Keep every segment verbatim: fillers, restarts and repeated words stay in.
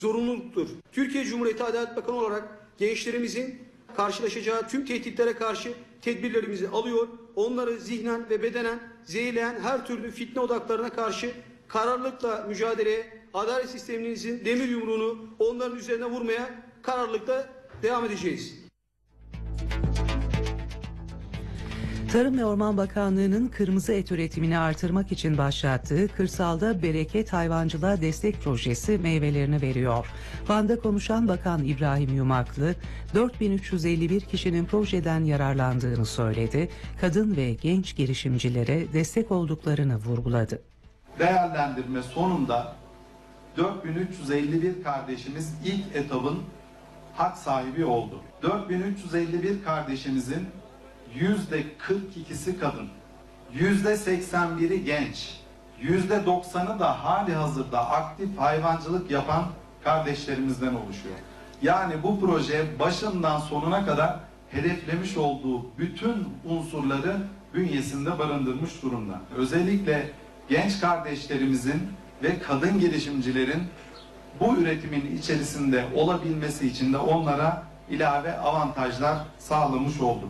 zorunluluktur. Türkiye Cumhuriyeti Adalet Bakanı olarak gençlerimizin karşılaşacağı tüm tehditlere karşı tedbirlerimizi alıyor. Onları zihnen ve bedenen zehirleyen her türlü fitne odaklarına karşı kararlılıkla mücadeleye, adalet sistemimizin demir yumruğunu onların üzerine vurmaya kararlılıkla devam edeceğiz. Tarım ve Orman Bakanlığı'nın kırmızı et üretimini artırmak için başlattığı Kırsalda Bereket Hayvancılığa Destek Projesi meyvelerini veriyor. Van'da konuşan Bakan İbrahim Yumaklı, dört bin üç yüz elli bir kişinin projeden yararlandığını söyledi. Kadın ve genç girişimcilere destek olduklarını vurguladı. Değerlendirme sonunda dört bin üç yüz elli bir kardeşimiz ilk etabın hak sahibi oldu. dört bin üç yüz elli bir kardeşimizin yüzde kırk ikisi kadın, yüzde seksen biri genç, yüzde doksanı da hali hazırda aktif hayvancılık yapan kardeşlerimizden oluşuyor. Yani bu proje başından sonuna kadar hedeflemiş olduğu bütün unsurları bünyesinde barındırmış durumda. Özellikle genç kardeşlerimizin ve kadın girişimcilerin bu üretimin içerisinde olabilmesi için de onlara ilave avantajlar sağlamış olduk.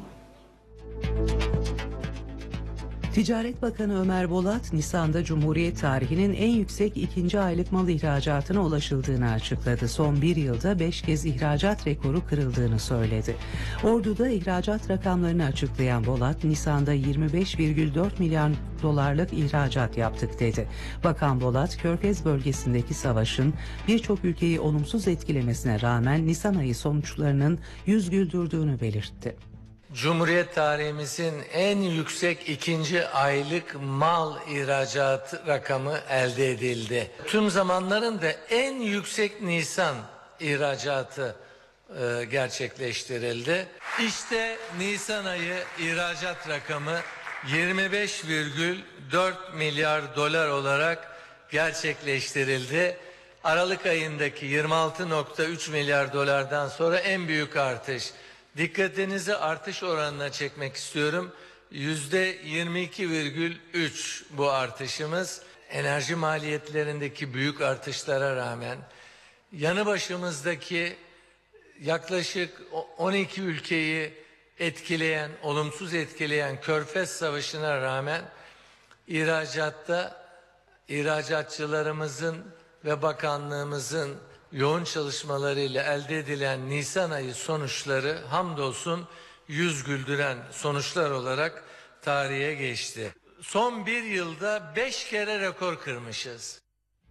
Ticaret Bakanı Ömer Bolat, Nisan'da Cumhuriyet tarihinin en yüksek ikinci aylık mal ihracatına ulaşıldığını açıkladı. Son bir yılda beş kez ihracat rekoru kırıldığını söyledi. Ordu'da ihracat rakamlarını açıklayan Bolat, Nisan'da yirmi beş virgül dört milyar dolarlık ihracat yaptık dedi. Bakan Bolat, Körfez bölgesindeki savaşın birçok ülkeyi olumsuz etkilemesine rağmen Nisan ayı sonuçlarının yüz güldürdüğünü belirtti. Cumhuriyet tarihimizin en yüksek ikinci aylık mal ihracat rakamı elde edildi. Tüm zamanların da en yüksek Nisan ihracatı e, gerçekleştirildi. İşte Nisan ayı ihracat rakamı yirmi beş virgül dört milyar dolar olarak gerçekleştirildi. Aralık ayındaki yirmi altı virgül üç milyar dolardan sonra en büyük artış. Dikkatinizi artış oranına çekmek istiyorum. Yüzde yirmi iki virgül üç bu artışımız. Enerji maliyetlerindeki büyük artışlara rağmen yanı başımızdaki yaklaşık on iki ülkeyi etkileyen, olumsuz etkileyen Körfez Savaşı'na rağmen ihracatta ihracatçılarımızın ve bakanlığımızın yoğun çalışmalarıyla elde edilen Nisan ayı sonuçları hamdolsun yüz güldüren sonuçlar olarak tarihe geçti. Son bir yılda beş kere rekor kırmışız.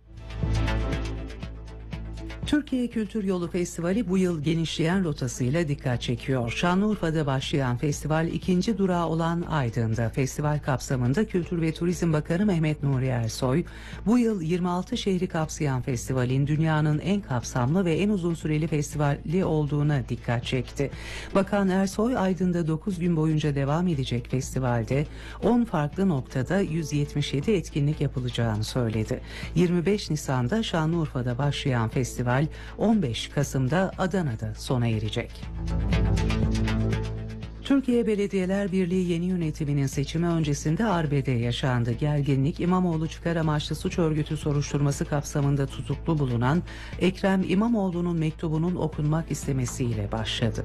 Türkiye Kültür Yolu Festivali bu yıl genişleyen rotasıyla dikkat çekiyor. Şanlıurfa'da başlayan festival ikinci durağı olan Aydın'da. Festival kapsamında Kültür ve Turizm Bakanı Mehmet Nuri Ersoy, bu yıl yirmi altı şehri kapsayan festivalin dünyanın en kapsamlı ve en uzun süreli festivali olduğuna dikkat çekti. Bakan Ersoy, Aydın'da dokuz gün boyunca devam edecek festivalde on farklı noktada yüz yetmiş yedi etkinlik yapılacağını söyledi. yirmi beş Nisan'da Şanlıurfa'da başlayan festival on beş Kasım'da Adana'da sona erecek. Türkiye Belediyeler Birliği yeni yönetiminin seçimi öncesinde arbede yaşandı. Gerginlik, İmamoğlu çıkar amaçlı suç örgütü soruşturması kapsamında tutuklu bulunan Ekrem İmamoğlu'nun mektubunun okunmak istemesiyle başladı.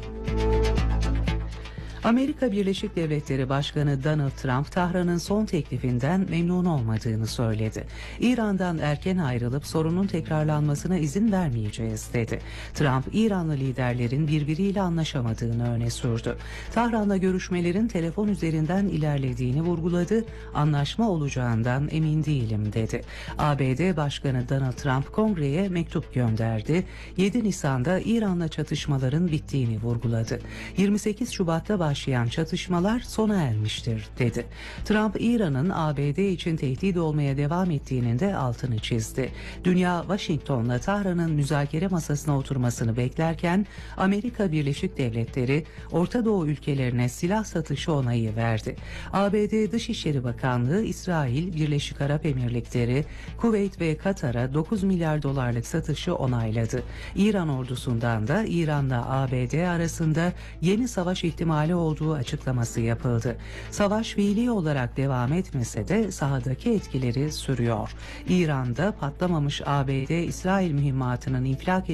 Amerika Birleşik Devletleri Başkanı Donald Trump, Tahran'ın son teklifinden memnun olmadığını söyledi. İran'dan erken ayrılıp sorunun tekrarlanmasına izin vermeyeceğiz dedi. Trump, İranlı liderlerin birbiriyle anlaşamadığını öne sürdü. Tahran'la görüşmelerin telefon üzerinden ilerlediğini vurguladı. Anlaşma olacağından emin değilim dedi. A B D Başkanı Donald Trump kongreye mektup gönderdi. yedi Nisan'da İran'la çatışmaların bittiğini vurguladı. yirmi sekiz Şubat'ta başlayan başlayan çatışmalar sona ermiştir dedi. Trump, İran'ın A B D için tehdit olmaya devam ettiğinin de altını çizdi. Dünya, Washington'la Tahran'ın müzakere masasına oturmasını beklerken Amerika Birleşik Devletleri Orta Doğu ülkelerine silah satışı onayı verdi. A B D Dışişleri Bakanlığı, İsrail, Birleşik Arap Emirlikleri, Kuveyt ve Katar'a dokuz milyar dolarlık satışı onayladı. İran ordusundan da İran'la A B D arasında yeni savaş ihtimali olduğu açıklaması yapıldı. Savaş fiili olarak devam etmese de sahadaki etkileri sürüyor. İran'da patlamamış A B D-İsrail mühimmatının infilak